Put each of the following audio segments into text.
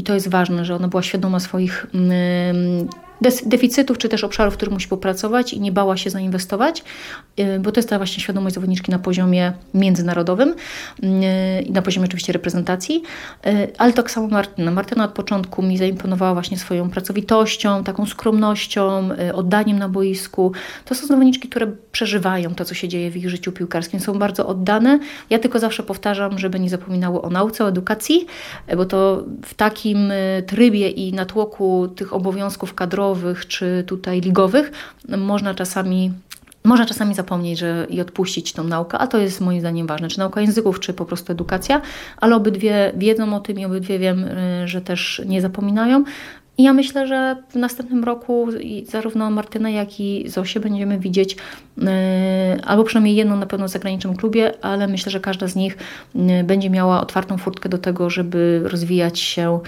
to jest ważne, że ona była świadoma swoich deficytów, czy też obszarów, w których musi popracować i nie bała się zainwestować, bo to jest ta właśnie świadomość zawodniczki na poziomie międzynarodowym i na poziomie oczywiście reprezentacji, ale tak samo Martyna. Martyna od początku mi zaimponowała właśnie swoją pracowitością, taką skromnością, oddaniem na boisku. To są zawodniczki, które przeżywają to, co się dzieje w ich życiu piłkarskim, są bardzo oddane. Ja tylko zawsze powtarzam, żeby nie zapominały o nauce, o edukacji, bo to w takim trybie i natłoku tych obowiązków kadrowych czy tutaj ligowych można czasami zapomnieć i odpuścić tą naukę, a to jest moim zdaniem ważne, czy nauka języków, czy po prostu edukacja, ale obydwie wiedzą o tym i obydwie wiem, że też nie zapominają. I ja myślę, że w następnym roku zarówno Martynę, jak i Zosię będziemy widzieć albo przynajmniej jedną na pewno w zagranicznym klubie, ale myślę, że każda z nich będzie miała otwartą furtkę do tego, żeby rozwijać się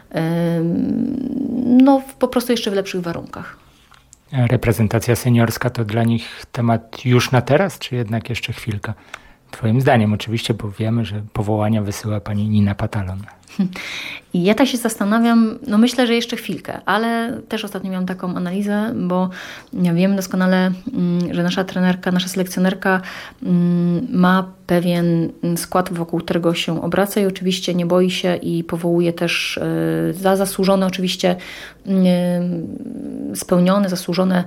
po prostu jeszcze w lepszych warunkach. Reprezentacja seniorska to dla nich temat już na teraz, czy jednak jeszcze chwilkę? Twoim zdaniem oczywiście, bo wiemy, że powołania wysyła pani Nina Patalon. I ja tak się zastanawiam, myślę, że jeszcze chwilkę, ale też ostatnio miałam taką analizę, bo wiem doskonale, że nasza trenerka, nasza selekcjonerka ma pewien skład, wokół którego się obraca i oczywiście nie boi się i powołuje też za zasłużone oczywiście spełnione, zasłużone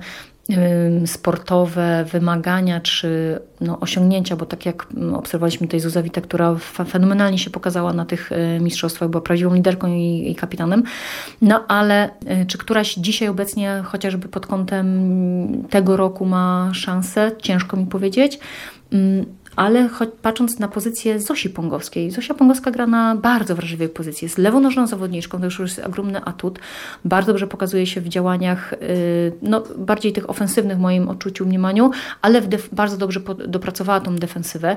sportowe wymagania czy osiągnięcia, bo tak jak obserwowaliśmy tutaj Zuzę Witę, która fenomenalnie się pokazała na tych mistrzostwach, była prawdziwą liderką i kapitanem, ale czy któraś dzisiaj obecnie chociażby pod kątem tego roku ma szansę, ciężko mi powiedzieć, ale patrząc na pozycję Zosi Pongowskiej. Zosia Pongowska gra na bardzo wrażliwej pozycji. Jest lewonożną zawodniczką, to już jest ogromny atut. Bardzo dobrze pokazuje się w działaniach, bardziej tych ofensywnych w moim odczuciu, mniemaniu, ale bardzo dobrze dopracowała tą defensywę.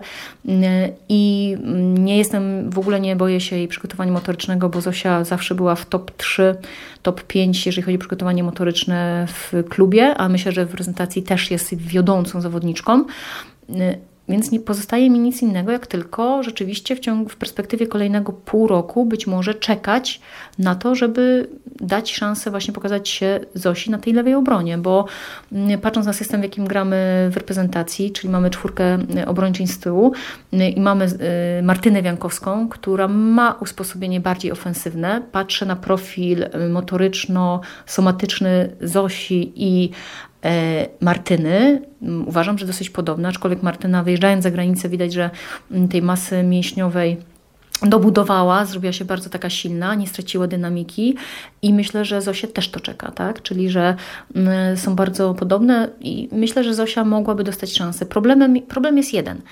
I w ogóle nie boję się jej przygotowania motorycznego, bo Zosia zawsze była w top 3, top 5, jeżeli chodzi o przygotowanie motoryczne w klubie, a myślę, że w prezentacji też jest wiodącą zawodniczką. Więc nie pozostaje mi nic innego, jak tylko rzeczywiście w perspektywie kolejnego pół roku być może czekać na to, żeby dać szansę właśnie pokazać się Zosi na tej lewej obronie, bo patrząc na system, w jakim gramy w reprezentacji, czyli mamy 4 obrończyń z tyłu i mamy Martynę Wiankowską, która ma usposobienie bardziej ofensywne, patrzę na profil motoryczno-somatyczny Zosi i Martyny. Uważam, że dosyć podobna, aczkolwiek Martyna wyjeżdżając za granicę widać, że tej masy mięśniowej dobudowała, zrobiła się bardzo taka silna, nie straciła dynamiki i myślę, że Zosię też to czeka, tak? Czyli, że są bardzo podobne i myślę, że Zosia mogłaby dostać szansę. Problem jest jeden,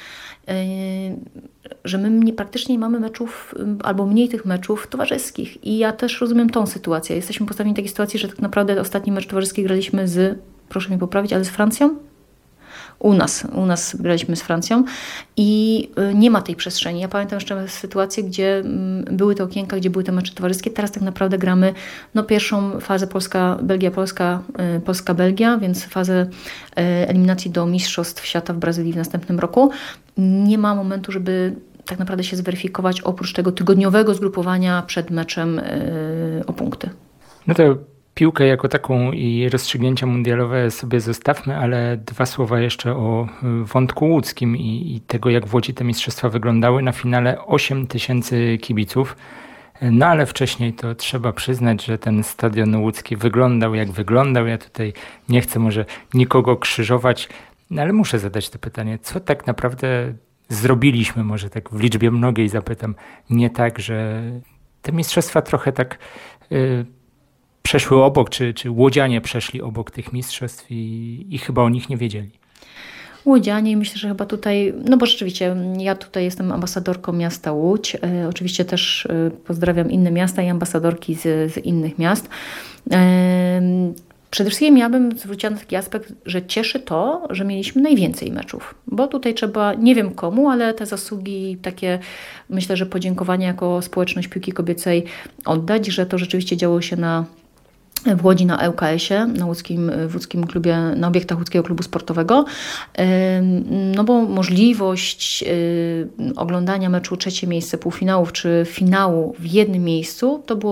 że my praktycznie nie mamy meczów albo mniej tych meczów towarzyskich i ja też rozumiem tą sytuację. Jesteśmy postawieni w takiej sytuacji, że tak naprawdę ostatni mecz towarzyski graliśmy proszę mnie poprawić, ale z Francją? U nas graliśmy z Francją i nie ma tej przestrzeni. Ja pamiętam jeszcze sytuację, gdzie były te okienka, gdzie były te mecze towarzyskie. Teraz tak naprawdę gramy pierwszą fazę Polska-Belgia, Polska-Belgia, więc fazę eliminacji do Mistrzostw Świata w Brazylii w następnym roku. Nie ma momentu, żeby tak naprawdę się zweryfikować oprócz tego tygodniowego zgrupowania przed meczem o punkty. No to piłkę jako taką i rozstrzygnięcia mundialowe sobie zostawmy, ale 2 słowa jeszcze o wątku łódzkim i tego, jak w Łodzi te mistrzostwa wyglądały. Na finale 8 000 kibiców, ale wcześniej to trzeba przyznać, że ten stadion łódzki wyglądał jak wyglądał. Ja tutaj nie chcę może nikogo krzyżować, ale muszę zadać to pytanie, co tak naprawdę zrobiliśmy, może tak w liczbie mnogiej zapytam, nie tak, że te mistrzostwa trochę tak przeszły obok, czy łodzianie przeszli obok tych mistrzostw i chyba o nich nie wiedzieli. Łodzianie i myślę, że chyba tutaj, bo rzeczywiście ja tutaj jestem ambasadorką miasta Łódź. Oczywiście też pozdrawiam inne miasta i ambasadorki z innych miast. Przede wszystkim ja bym zwróciła na taki aspekt, że cieszy to, że mieliśmy najwięcej meczów, bo tutaj trzeba, nie wiem komu, ale te zasługi takie, myślę, że podziękowania jako społeczność piłki kobiecej oddać, że to rzeczywiście działo się w Łodzi na ŁKS-ie, w łódzkim klubie, na obiektach Łódzkiego Klubu Sportowego, bo możliwość oglądania meczu 3. miejsce półfinałów czy finału w jednym miejscu, to było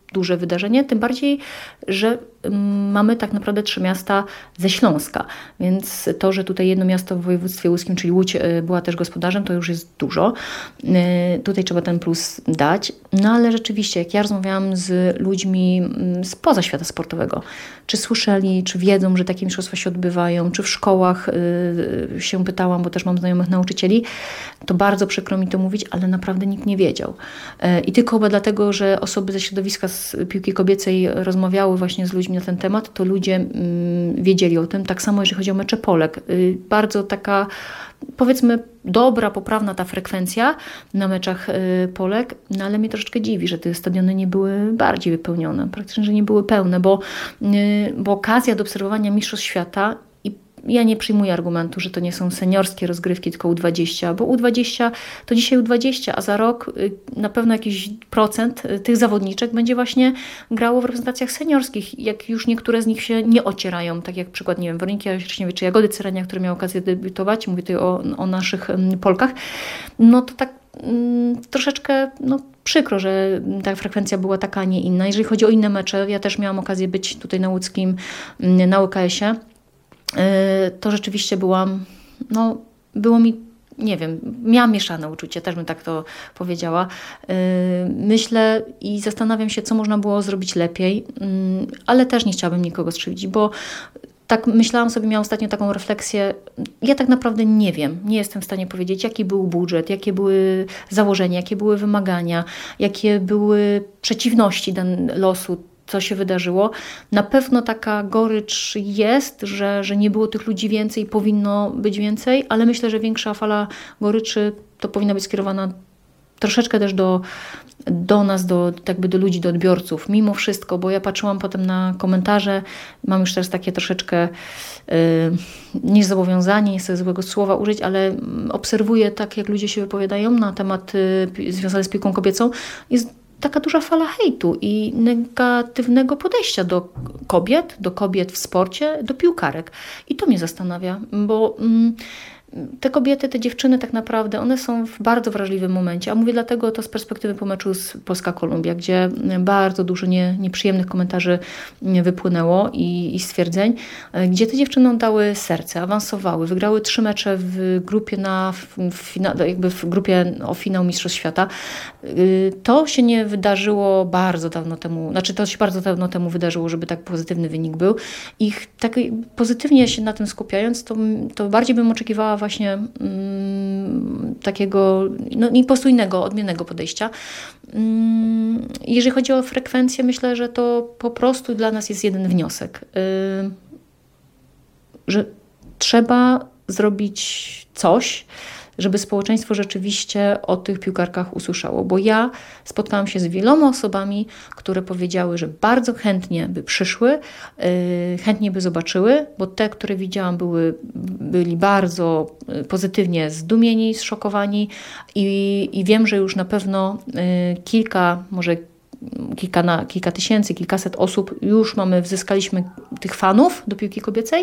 duże wydarzenie, tym bardziej, że mamy tak naprawdę 3 miasta ze Śląska, więc to, że tutaj jedno miasto w województwie łódzkim, czyli Łódź, była też gospodarzem, to już jest dużo. Tutaj trzeba ten plus dać, no ale rzeczywiście, jak ja rozmawiałam z ludźmi spoza świata sportowego, czy słyszeli, czy wiedzą, że takie mistrzostwa się odbywają, czy w szkołach się pytałam, bo też mam znajomych nauczycieli, to bardzo przykro mi to mówić, ale naprawdę nikt nie wiedział. I tylko chyba dlatego, że osoby ze środowiska z piłki kobiecej rozmawiały właśnie z ludźmi na ten temat, to ludzie wiedzieli o tym. Tak samo jeżeli chodzi o mecze Polek. Bardzo taka, powiedzmy, dobra, poprawna ta frekwencja na meczach Polek, no ale mnie troszeczkę dziwi, że te stadiony nie były bardziej wypełnione. Praktycznie, że nie były pełne, bo okazja do obserwowania mistrzostw świata, ja nie przyjmuję argumentu, że to nie są seniorskie rozgrywki, tylko U20, bo U20 to dzisiaj U20, a za rok na pewno jakiś procent tych zawodniczek będzie właśnie grało w reprezentacjach seniorskich, jak już niektóre z nich się nie ocierają, tak jak przykład, nie wiem, Weroniki Jaśniewiec czy Jagody Cerenia, które miały okazję debiutować, mówię tutaj o naszych Polkach, no to tak troszeczkę przykro, że ta frekwencja była taka, a nie inna. Jeżeli chodzi o inne mecze, ja też miałam okazję być tutaj na łódzkim, na ŁKS-ie, to rzeczywiście było mi, nie wiem, miałam mieszane uczucie, też bym tak to powiedziała. Myślę i zastanawiam się, co można było zrobić lepiej, ale też nie chciałabym nikogo skrzywdzić, bo tak myślałam sobie, miałam ostatnio taką refleksję, ja tak naprawdę nie wiem, nie jestem w stanie powiedzieć, jaki był budżet, jakie były założenia, jakie były wymagania, jakie były przeciwności losu, co się wydarzyło. Na pewno taka gorycz jest, że nie było tych ludzi więcej, powinno być więcej, ale myślę, że większa fala goryczy to powinna być skierowana troszeczkę też do nas, do ludzi, do odbiorców. Mimo wszystko, bo ja patrzyłam potem na komentarze, mam już teraz takie troszeczkę niezobowiązanie, nie chcę złego słowa użyć, ale obserwuję tak, jak ludzie się wypowiadają na temat związane z piłką kobiecą. Jest taka duża fala hejtu i negatywnego podejścia do kobiet w sporcie, do piłkarek. I to mnie zastanawia, bo te kobiety, te dziewczyny tak naprawdę, one są w bardzo wrażliwym momencie, a mówię dlatego to z perspektywy po meczu z Polska-Kolumbia, gdzie bardzo dużo nieprzyjemnych komentarzy wypłynęło i stwierdzeń, gdzie te dziewczyny oddały serce, awansowały, wygrały 3 mecze w grupie w grupie o finał Mistrzostw Świata. To się nie wydarzyło bardzo dawno temu, to się bardzo dawno temu wydarzyło, żeby tak pozytywny wynik był. I tak pozytywnie się na tym skupiając, to bardziej bym oczekiwała właśnie takiego po prostu innego, odmiennego podejścia. Jeżeli chodzi o frekwencję, myślę, że to po prostu dla nas jest jeden wniosek, że trzeba zrobić coś, żeby społeczeństwo rzeczywiście o tych piłkarkach usłyszało. Bo ja spotkałam się z wieloma osobami, które powiedziały, że bardzo chętnie by przyszły, chętnie by zobaczyły, bo te, które widziałam, byli bardzo pozytywnie zdumieni, zszokowani i wiem, że już na pewno kilka tysięcy, kilkaset osób już zyskaliśmy tych fanów do piłki kobiecej.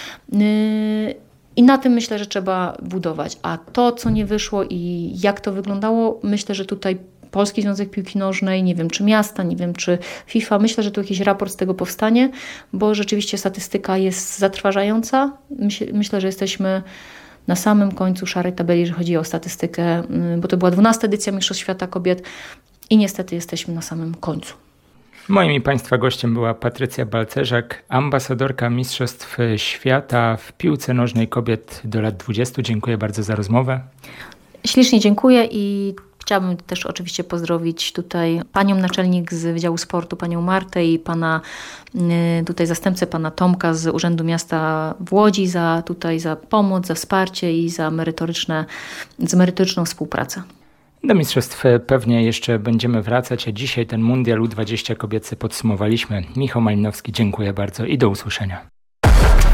I na tym myślę, że trzeba budować. A to, co nie wyszło i jak to wyglądało, myślę, że tutaj Polski Związek Piłki Nożnej, nie wiem czy miasta, nie wiem czy FIFA, myślę, że tu jakiś raport z tego powstanie, bo rzeczywiście statystyka jest zatrważająca. Myślę, że jesteśmy na samym końcu szarej tabeli, jeżeli chodzi o statystykę, bo to była 12. edycja Mistrzostw Świata Kobiet i niestety jesteśmy na samym końcu. Moim i Państwa gościem była Patrycja Balcerzak, ambasadorka Mistrzostw Świata w piłce nożnej kobiet do lat 20. Dziękuję bardzo za rozmowę. Ślicznie dziękuję i chciałabym też oczywiście pozdrowić tutaj panią naczelnik z Wydziału Sportu, panią Martę i pana tutaj zastępcę, pana Tomka z Urzędu Miasta w Łodzi za pomoc, za wsparcie i za merytoryczną współpracę. Do mistrzostw pewnie jeszcze będziemy wracać, a dzisiaj ten Mundial U20 kobiecy podsumowaliśmy. Michał Malinowski, dziękuję bardzo i do usłyszenia.